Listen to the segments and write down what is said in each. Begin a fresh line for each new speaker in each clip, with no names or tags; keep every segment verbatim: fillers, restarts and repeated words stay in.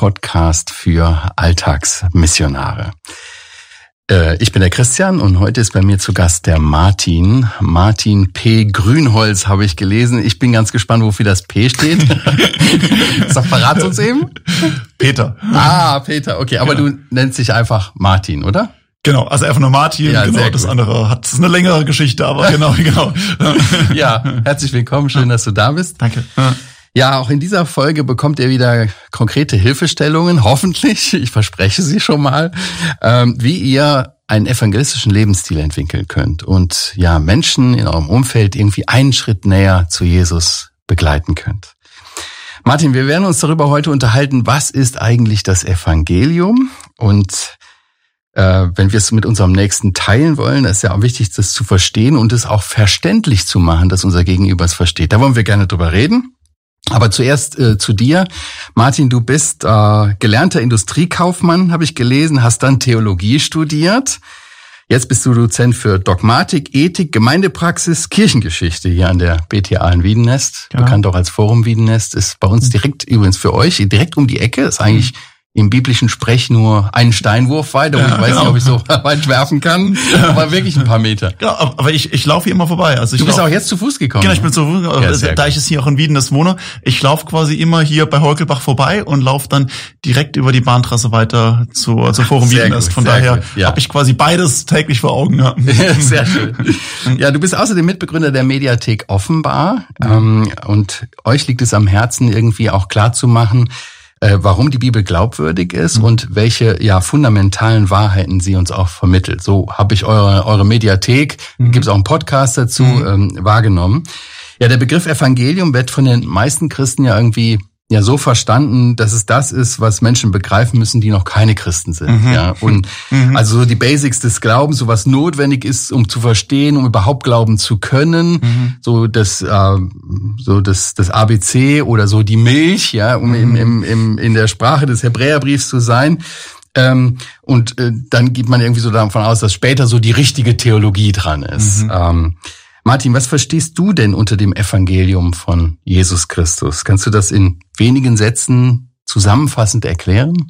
Podcast für Alltagsmissionare. Ich bin der Christian und heute ist bei mir zu Gast der Martin. Martin P. Grünholz habe ich gelesen. Ich bin ganz gespannt, wofür das P steht. Sag, verrat uns eben.
Peter.
Ah, Peter, okay. Aber genau. Du nennst dich einfach Martin, oder?
Genau, also einfach nur Martin. Ja, genau, das andere hat das ist eine längere Geschichte, aber genau, genau.
Ja, herzlich willkommen. Schön, dass du da bist.
Danke.
Ja, auch in dieser Folge bekommt ihr wieder konkrete Hilfestellungen, hoffentlich, ich verspreche sie schon mal, ähm, wie ihr einen evangelistischen Lebensstil entwickeln könnt und ja Menschen in eurem Umfeld irgendwie einen Schritt näher zu Jesus begleiten könnt. Martin, wir werden uns darüber heute unterhalten, was ist eigentlich das Evangelium? Und äh, wenn wir es mit unserem Nächsten teilen wollen, ist ja auch wichtig, das zu verstehen und es auch verständlich zu machen, dass unser Gegenüber es versteht. Da wollen wir gerne drüber reden. Aber zuerst äh, zu dir. Martin, du bist äh, gelernter Industriekaufmann, habe ich gelesen, hast dann Theologie studiert. Jetzt bist du Dozent für Dogmatik, Ethik, Gemeindepraxis, Kirchengeschichte hier an der B T A in Wiedenest. Genau. Bekannt auch als Forum Wiedenest. Ist bei uns direkt, übrigens für euch, direkt um die Ecke. Ist eigentlich im biblischen Sprech nur einen Steinwurf weiter. Und ja, ich weiß genau. nicht, ob ich so weit werfen kann, aber wirklich ein paar Meter.
Ja, aber ich, ich laufe hier immer vorbei. Also ich
du bist
lauf,
auch jetzt zu Fuß gekommen.
Genau, ich bin zu Fuß gekommen. Ja, da ich jetzt hier auch in Wiedenest wohne, ich laufe quasi immer hier bei Heukelbach vorbei und laufe dann direkt über die Bahntrasse weiter zu, zur Forum sehr Wiedenest. Gut, Von daher ja. habe ich quasi beides täglich vor Augen. Ja.
Sehr schön. Ja, du bist außerdem Mitbegründer der Mediathek Offenbar. Mhm. Und euch liegt es am Herzen, irgendwie auch klar zu machen, warum die Bibel glaubwürdig ist mhm. und welche ja fundamentalen Wahrheiten sie uns auch vermittelt. So habe ich eure eure Mediathek, mhm. gibt es auch einen Podcast dazu, mhm. ähm, wahrgenommen. Ja, der Begriff Evangelium wird von den meisten Christen ja irgendwie ja so verstanden, dass es das ist, was Menschen begreifen müssen, die noch keine Christen sind. Mhm. Ja, und mhm. also so die Basics des Glaubens, so was notwendig ist, um zu verstehen, um überhaupt glauben zu können, mhm. so das äh, so das das A B C oder so die Milch, ja, um mhm. im, im, im in der Sprache des Hebräerbriefs zu sein. Ähm, und äh, dann geht man irgendwie so davon aus, dass später so die richtige Theologie dran ist. Mhm. Ähm, Martin, was verstehst du denn unter dem Evangelium von Jesus Christus? Kannst du das in wenigen Sätzen zusammenfassend erklären?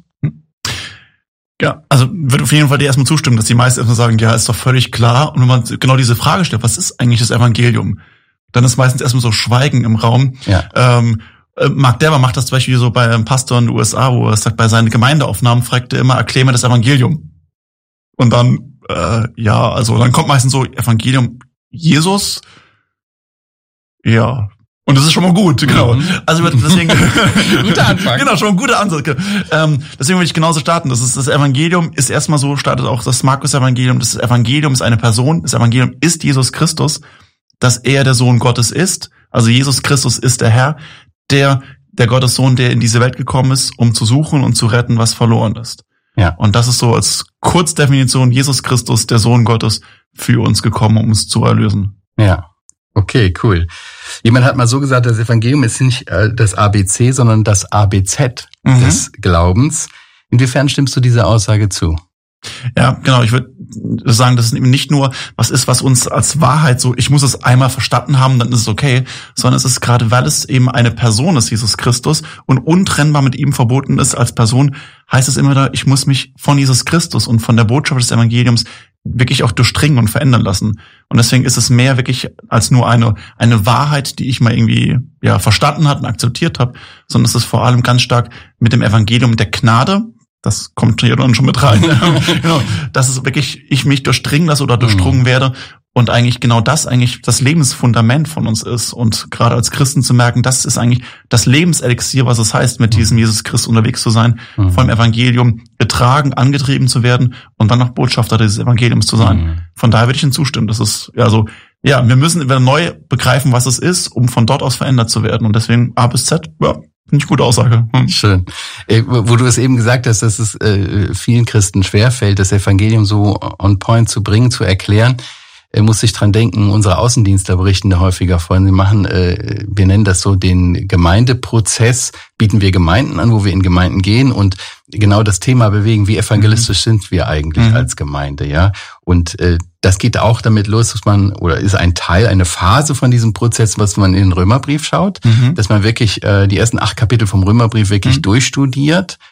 Ja, also würde auf jeden Fall dir erstmal zustimmen, dass die meisten erstmal sagen, ja, ist doch völlig klar. Und wenn man genau diese Frage stellt, was ist eigentlich das Evangelium? Dann ist meistens erstmal so Schweigen im Raum.
Ja.
Ähm, Mark Dever macht das zum Beispiel so bei einem Pastor in den U S A, wo er sagt, bei seinen Gemeindeaufnahmen fragt er immer, erklär mir das Evangelium. Und dann, äh, ja, also dann kommt meistens so Evangelium, Jesus, ja, und das ist schon mal gut, genau. Mhm. Also deswegen
guter Anfang.
Genau, schon ein guter Ansatz. Ähm, deswegen will ich genauso starten. Das ist das Evangelium ist erstmal so startet auch das Markus-Evangelium. Das Evangelium ist eine Person. Das Evangelium ist Jesus Christus, dass er der Sohn Gottes ist. Also Jesus Christus ist der Herr, der der Gottessohn, der in diese Welt gekommen ist, um zu suchen und zu retten, was verloren ist.
Ja.
Und das ist so als Kurzdefinition Jesus Christus, der Sohn Gottes, für uns gekommen, um uns zu erlösen.
Ja, okay, cool. Jemand hat mal so gesagt, das Evangelium ist nicht äh, das A B C, sondern das A B Z mhm. des Glaubens. Inwiefern stimmst du dieser Aussage zu?
Ja, genau. Ich würde sagen, dass es eben nicht nur was ist, was uns als Wahrheit so, ich muss es einmal verstanden haben, dann ist es okay, sondern es ist gerade, weil es eben eine Person ist, Jesus Christus, und untrennbar mit ihm verbunden ist als Person, heißt es immer da, ich muss mich von Jesus Christus und von der Botschaft des Evangeliums wirklich auch durchdringen und verändern lassen. Und deswegen ist es mehr wirklich als nur eine eine Wahrheit, die ich mal irgendwie ja verstanden habe und akzeptiert habe, sondern es ist vor allem ganz stark mit dem Evangelium der Gnade. Das kommt hier dann schon mit rein. Genau, dass es wirklich ich mich durchdringen lasse oder durchdrungen mhm. werde und eigentlich genau das eigentlich das Lebensfundament von uns ist. Und gerade als Christen zu merken, das ist eigentlich das Lebenselixier, was es heißt, mit diesem Jesus Christus unterwegs zu sein, mhm. vom Evangelium getragen, angetrieben zu werden und dann noch Botschafter dieses Evangeliums zu sein. Mhm. Von daher würde ich Ihnen zustimmen. Das ist ja so, ja, wir müssen wieder neu begreifen, was es ist, um von dort aus verändert zu werden. Und deswegen A bis Z, ja, finde ich gute Aussage. Hm.
Schön. Wo du es eben gesagt hast, dass es äh, vielen Christen schwerfällt, das Evangelium so on point zu bringen, zu erklären, äh, muss ich dran denken, unsere Außendienstler berichten da häufiger von. Sie machen, äh, wir nennen das so den Gemeindeprozess, bieten wir Gemeinden an, wo wir in Gemeinden gehen und genau das Thema bewegen, wie evangelistisch mhm. sind wir eigentlich mhm. als Gemeinde, ja. Und äh, das geht auch damit los, dass man, oder ist ein Teil, eine Phase von diesem Prozess, was man in den Römerbrief schaut, mhm. dass man wirklich äh, die ersten acht Kapitel vom Römerbrief wirklich mhm. durchstudiert,